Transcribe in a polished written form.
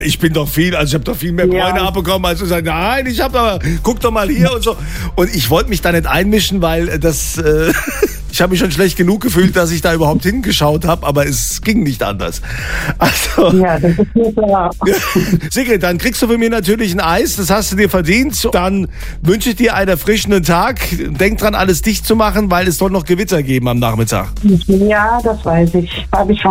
Ich bin doch ich habe doch viel mehr Bräune abbekommen, als du sagst, nein, guck doch mal hier und so. Und ich wollte mich da nicht einmischen, weil ich habe mich schon schlecht genug gefühlt, dass ich da überhaupt hingeschaut habe, aber es ging nicht anders. Also, Ja, das ist nicht wahr. Sigrid, dann kriegst du von mir natürlich ein Eis, das hast du dir verdient. Dann wünsche ich dir einen erfrischenden Tag. Denk dran, alles dicht zu machen, weil es soll noch Gewitter geben am Nachmittag. Ja, das weiß ich. Habe ich